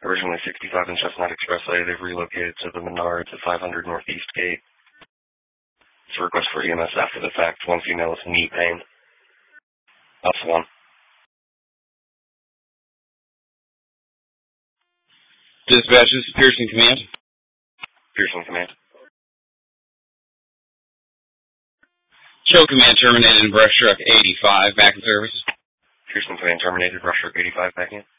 Originally 65 in Chestnut Expressway, they've relocated to the Menards at 500 Northeast Gate. It's a request for EMS after the fact. One female with knee pain. That's one. Dispatch, this is Pearson Command. Pearson Command. Show Command terminated in brush truck 85, back in service. Pearson Command terminated, brush truck 85, back in.